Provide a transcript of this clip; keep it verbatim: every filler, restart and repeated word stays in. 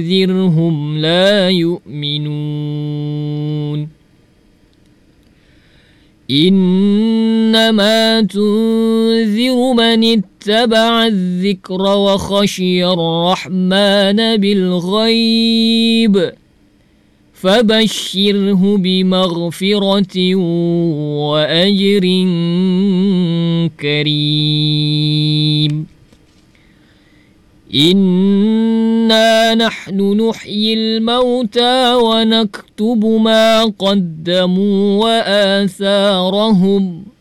فأنذرهم لا يؤمنون إنما تنذر من اتبع الذكر وخشي الرحمن بالغيب فبشره بمغفرة وأجر كريم إنا نحن نحيي الموتى ونكتب ما قدموا وآثارهم